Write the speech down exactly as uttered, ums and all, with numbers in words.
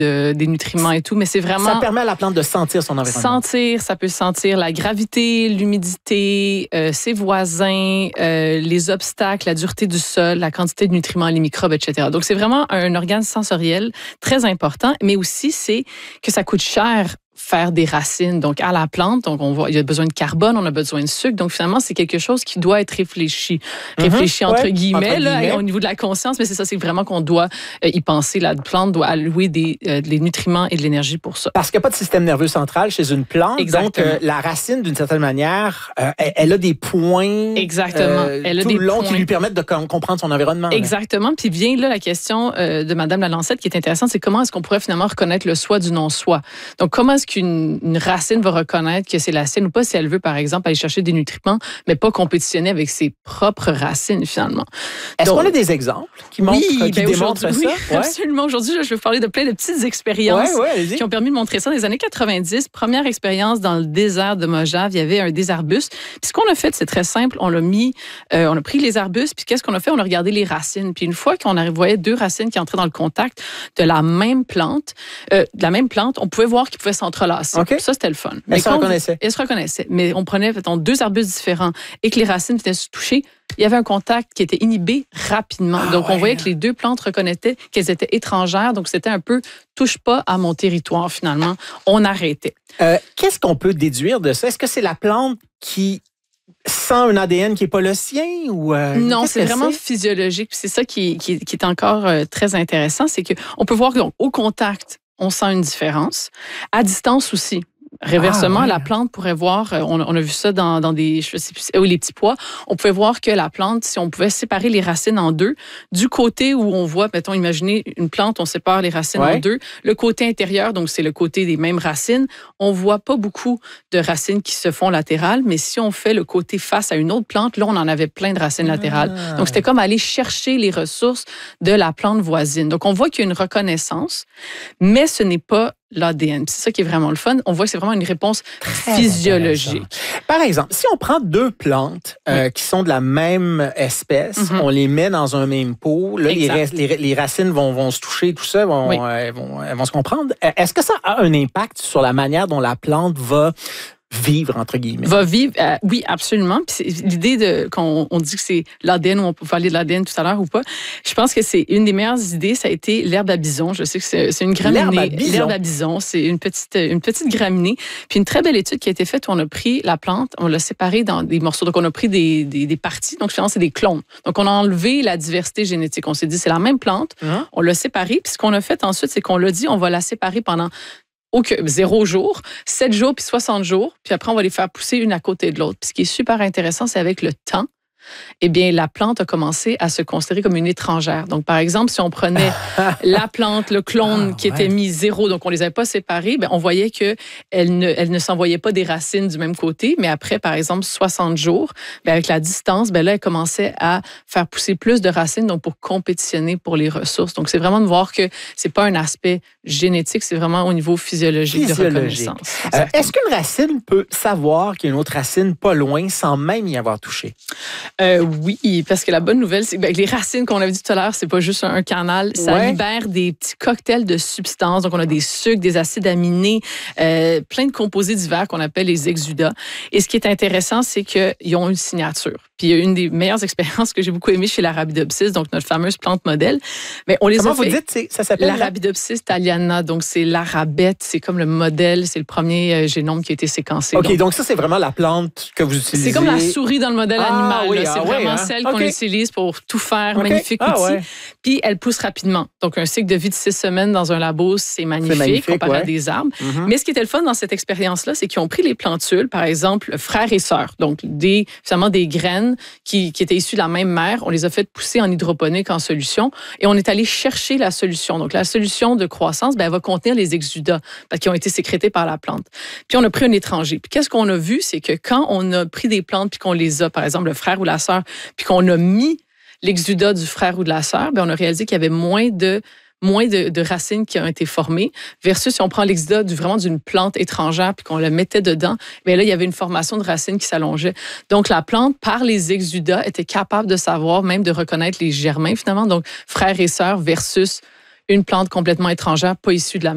de, des nutriments et tout, mais c'est vraiment... Ça permet à la plante de sentir son environnement. Sentir, ça peut sentir la gravité, l'humidité, euh, ses voisins, euh, les obstacles, la dureté du sol, la quantité de nutriments, les microbes, et cetera. Donc, c'est vraiment un organe sensoriel très important, mais aussi, c'est que ça coûte cher faire des racines, donc à la plante. Donc, on voit, il y a besoin de carbone, on a besoin de sucre. Donc, finalement, c'est quelque chose qui doit être réfléchi. Réfléchi Mm-hmm. entre, ouais, guillemets, entre là, guillemets, au niveau de la conscience, mais c'est ça, c'est vraiment qu'on doit euh, y penser. La plante doit allouer des, euh, des nutriments et de l'énergie pour ça. Parce qu'il n'y a pas de système nerveux central chez une plante. Exactement. Donc, euh, la racine, d'une certaine manière, euh, elle, elle a des points Exactement. Euh, Elle a tout des le long points. qui lui permettent de com- comprendre son environnement. Exactement. Là. Puis vient là la question euh, de Madame Lalancette qui est intéressante, c'est comment est-ce qu'on pourrait finalement reconnaître le soi du non-soi. Donc, comment est-ce qu'une une racine va reconnaître que c'est la sienne ou pas si elle veut, par exemple, aller chercher des nutriments, mais pas compétitionner avec ses propres racines, finalement. Est-ce Donc, qu'on a des exemples qui, montrent, oui, qui ben démontrent ça? Oui, ouais. absolument. Aujourd'hui, là, je vais vous parler de plein de petites expériences ouais, ouais, qui ont permis de montrer ça. Dans les années quatre-vingt-dix, première expérience dans le désert de Mojave, il y avait un désarbuste. Puis ce qu'on a fait, c'est très simple. On l'a mis, euh, on a pris les arbustes, puis qu'est-ce qu'on a fait? On a regardé les racines. Puis une fois qu'on voyait deux racines qui entraient dans le contact de la même plante, euh, de la même plante, on pouvait voir qu'ils pouvaient s'entrelacer. Okay. Ça, c'était le fun. Mais elles se reconnaissaient. Elles se reconnaissaient. Mais on prenait mettons, deux arbustes différents et que les racines venaient se toucher. Il y avait un contact qui était inhibé rapidement. Ah, donc, ouais. on voyait que les deux plantes reconnaissaient qu'elles étaient étrangères. Donc, c'était un peu « touche pas à mon territoire », finalement. On arrêtait. Euh, qu'est-ce qu'on peut déduire de ça? Est-ce que c'est la plante qui sent un A D N qui n'est pas le sien? Ou euh, non, c'est vraiment c'est? physiologique. C'est ça qui, qui, qui est encore euh, très intéressant. C'est qu'on peut voir qu'au contact, on sent une différence. À distance aussi. Réversement, ah, ouais. La plante pourrait voir, on, on a vu ça dans, dans des, je sais plus, oui, les petits pois, on pouvait voir que la plante, si on pouvait séparer les racines en deux, du côté où on voit, mettons, imaginez une plante, on sépare les racines ouais. en deux, le côté intérieur, donc c'est le côté des mêmes racines, on voit pas beaucoup de racines qui se font latérales, mais si on fait le côté face à une autre plante, là, on en avait plein de racines ah. latérales. Donc, c'était comme aller chercher les ressources de la plante voisine. Donc, on voit qu'il y a une reconnaissance, mais ce n'est pas l'A D N. C'est ça qui est vraiment le fun. On voit que c'est vraiment une réponse Très physiologique. Par exemple, si on prend deux plantes euh, oui. qui sont de la même espèce, mm-hmm. on les met dans un même pot, là, les, les, les racines vont, vont se toucher, tout ça, vont, oui. euh, vont, elles vont se comprendre. Est-ce que ça a un impact sur la manière dont la plante va vivre, entre guillemets? Va vivre, euh, oui, absolument. Puis l'idée de qu'on on dit que c'est l'A D N, ou on peut parler de l'A D N tout à l'heure ou pas, je pense que c'est une des meilleures idées, ça a été l'herbe à bison. Je sais que c'est, c'est une graminée. L'herbe à bison. L'herbe à bison, c'est une petite, une petite graminée. Puis une très belle étude qui a été faite où on a pris la plante, on l'a séparée dans des morceaux. Donc, on a pris des, des, des parties. Donc, finalement, c'est des clones. Donc, on a enlevé la diversité génétique. On s'est dit, c'est la même plante. Hein? On l'a séparée. Puis ce qu'on a fait ensuite, c'est qu'on l'a dit, on va la séparer pendant Aucun, zéro jour, sept jours, puis soixante jours. Puis après, on va les faire pousser une à côté de l'autre. Puis ce qui est super intéressant, c'est avec le temps, eh bien, la plante a commencé à se considérer comme une étrangère. Donc, par exemple, si on prenait la plante, le clone ah, qui ouais. était mis zéro, donc on les avait pas séparés, bien, on voyait qu'elle ne, elle ne s'envoyait pas des racines du même côté. Mais après, par exemple, soixante jours, bien, avec la distance, bien, là, elle commençait à faire pousser plus de racines, donc pour compétitionner pour les ressources. Donc, c'est vraiment de voir que c'est pas un aspect génétique, c'est vraiment au niveau physiologique, physiologique. de reconnaissance. Euh, est-ce qu'une racine peut savoir qu'il y a une autre racine pas loin sans même y avoir touché? Euh, oui, parce que la bonne nouvelle, c'est que ben, les racines qu'on avait dit tout à l'heure, c'est pas juste un, un canal. Ça ouais. libère des petits cocktails de substances. Donc, on a des sucres, des acides aminés, euh, plein de composés divers qu'on appelle les exudats. Et ce qui est intéressant, c'est qu'ils ont une signature. Puis, il y a une des meilleures expériences que j'ai beaucoup aimées chez l'Arabidopsis, donc notre fameuse plante modèle. Mais on les Comment a vous fait, dites, ça s'appelle? L'Arabidopsis thaliana. Donc, c'est l'arabette. C'est comme le modèle. C'est le premier euh, génome qui a été séquencé. OK, donc, donc ça, c'est vraiment la plante que vous utilisez. C'est comme la souris dans le modèle ah, animal. Oui, là. ah, c'est oui, vraiment hein? celle okay. qu'on utilise pour tout faire, okay. magnifique ah, outil. Ouais. Puis elle pousse rapidement. Donc un cycle de vie de six semaines dans un labo, c'est magnifique, c'est magnifique comparé ouais. à des arbres. Mm-hmm. Mais ce qui était le fun dans cette expérience-là, c'est qu'ils ont pris les plantules, par exemple, frères et sœurs, donc des, finalement des graines qui, qui étaient issues de la même mère. On les a fait pousser en hydroponique, en solution, et on est allé chercher la solution. Donc la solution de croissance, ben, elle va contenir les exudats qui ont été sécrétés par la plante. Puis on a pris un étranger. Puis qu'est-ce qu'on a vu, c'est que quand on a pris des plantes puis qu'on les a, par exemple, le frère ou la sœur, puis qu'on a mis l'exudat du frère ou de la sœur, bien, on a réalisé qu'il y avait moins de moins de, de racines qui ont été formées, versus si on prend l'exudat du, vraiment d'une plante étrangère puis qu'on le mettait dedans, bien là, il y avait une formation de racines qui s'allongeait. Donc, la plante, par les exudats, était capable de savoir, même de reconnaître les germains, finalement, donc frères et sœurs versus une plante complètement étrangère, pas issue de la